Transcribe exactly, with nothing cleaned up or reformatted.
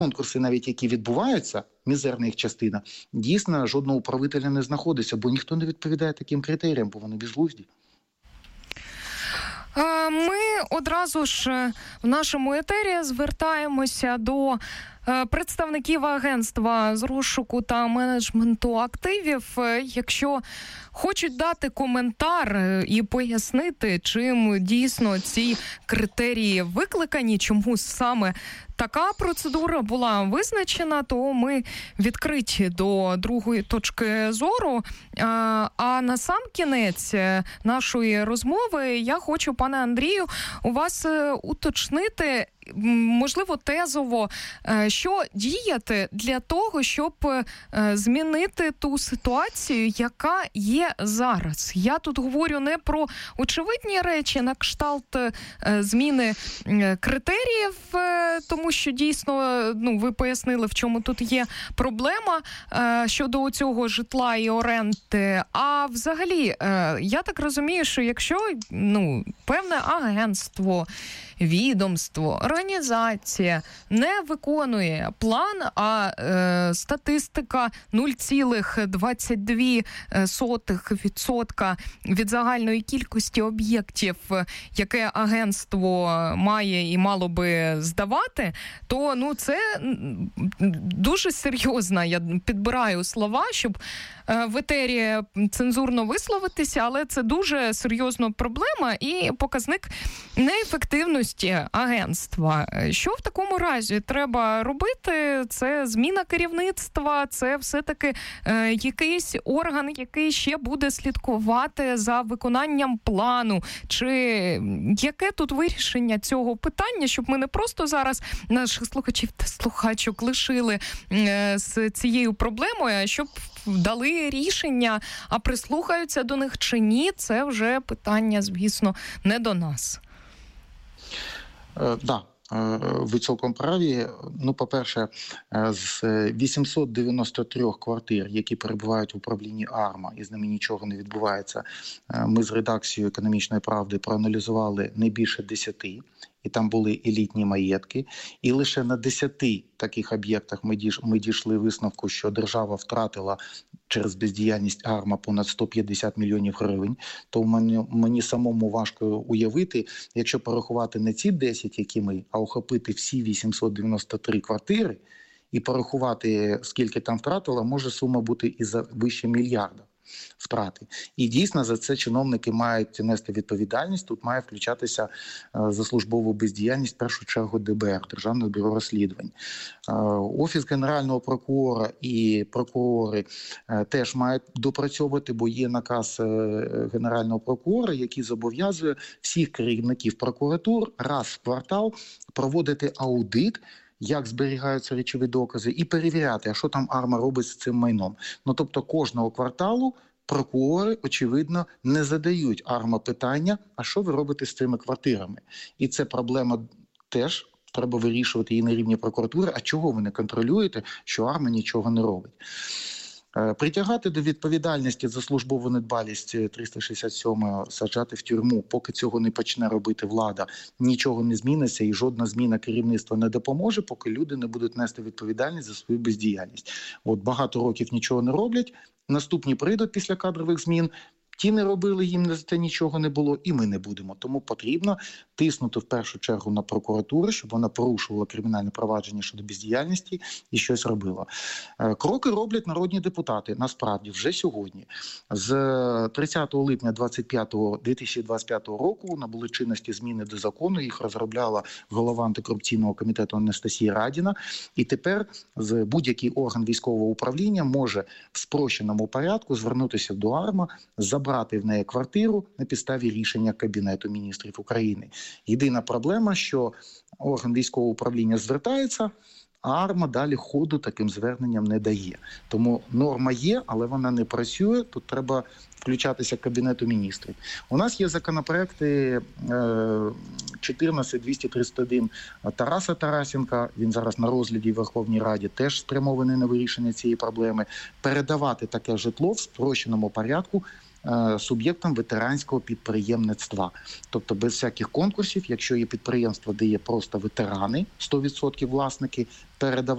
конкурси, навіть які відбуваються, мізерна їх частина, дійсно жодного управителя не знаходиться, бо ніхто не відповідає таким критеріям, бо вони безглузді. Ми одразу ж в нашому етері звертаємося до представників агентства з розшуку та менеджменту активів. Якщо хочуть дати коментар і пояснити, чим дійсно ці критерії викликані, чому саме така процедура була визначена, то ми відкриті до другої точки зору. А на сам кінець нашої розмови я хочу, пане Андрію, у вас уточнити, можливо, тезово, що діяти для того, щоб змінити ту ситуацію, яка є зараз. Я тут говорю не про очевидні речі, на кшталт зміни критеріїв, тому що дійсно, ну, ви пояснили, в чому тут є проблема щодо цього житла і оренди. А взагалі, я так розумію, що якщо, ну, певне агентство, відомство, організація не виконує план, а е, статистика нуль цілих двадцять дві сотих відсотка від загальної кількості об'єктів, яке агентство має і мало би здавати, то, ну, це дуже серйозна, я підбираю слова, щоб в етері цензурно висловитися, але це дуже серйозна проблема і показник неефективності агентства. Що в такому разі треба робити? Це зміна керівництва, це все-таки е, якийсь орган, який ще буде слідкувати за виконанням плану. Чи яке тут вирішення цього питання, щоб ми не просто зараз наших слухачів та слухачок лишили е, з цією проблемою, а щоб дали рішення, а прислухаються до них чи ні, це вже питання, звісно, не до нас. Так, да. Ви цілком праві. Ну, по-перше, з вісімсот дев'яносто три квартир, які перебувають в управлінні АРМА, і з ними нічого не відбувається, ми з редакцією «Економічної правди» проаналізували не більше десяти, і там були елітні маєтки. І лише на десяти таких об'єктах ми, дійш, ми дійшли висновку, що держава втратила через бездіяльність АРМА понад сто п'ятдесят мільйонів гривень. То мені, мені самому важко уявити, якщо порахувати не ці десять, які ми, а охопити всі вісімсот дев'яносто три квартири і порахувати, скільки там втратила, може сума бути і за вище мільярда втрати. І дійсно за це чиновники мають нести відповідальність. Тут має включатися за службову бездіяльність в першу чергу де бе ер, Державне бюро розслідувань. Офіс Генерального прокурора і прокурори теж мають допрацьовувати, бо є наказ Генерального прокурора, який зобов'язує всіх керівників прокуратур раз в квартал проводити аудит, як зберігаються речові докази, і перевіряти, а що там АРМА робить з цим майном. Ну, тобто кожного кварталу прокурори, очевидно, не задають АРМА питання, а що ви робите з цими квартирами. І це проблема теж, треба вирішувати її на рівні прокуратури, а чого ви не контролюєте, що АРМА нічого не робить. Притягати до відповідальності за службову недбалість триста шістдесят сьомого, саджати в тюрму, поки цього не почне робити влада, нічого не зміниться і жодна зміна керівництва не допоможе, поки люди не будуть нести відповідальність за свою бездіяльність. От багато років нічого не роблять, наступні прийдуть після кадрових змін, ті не робили, їм за це нічого не було, і ми не будемо. Тому потрібно тиснути в першу чергу на прокуратуру, щоб вона порушувала кримінальне провадження щодо бездіяльності і щось робила. Кроки роблять народні депутати, насправді, вже сьогодні. З тридцятого липня дві тисячі двадцять п'ятого року набули чинності зміни до закону, їх розробляла голова антикорупційного комітету Анастасія Радіна, і тепер будь-який орган військового управління може в спрощеному порядку звернутися до АРМА, забрати в неї квартиру на підставі рішення Кабінету міністрів України. Єдина проблема, що орган військового управління звертається, а АРМА далі ходу таким зверненням не дає. Тому норма є, але вона не працює, тут треба включатися Кабінету міністрів. У нас є законопроекти чотирнадцять двісті тридцять один Тараса Тарасенка, він зараз на розгляді в Верховній Раді, теж спрямований на вирішення цієї проблеми. Передавати таке житло в спрощеному порядку суб'єктам ветеранського підприємництва. Тобто без всяких конкурсів, якщо є підприємство, де є просто ветерани, сто відсотків власники, передавати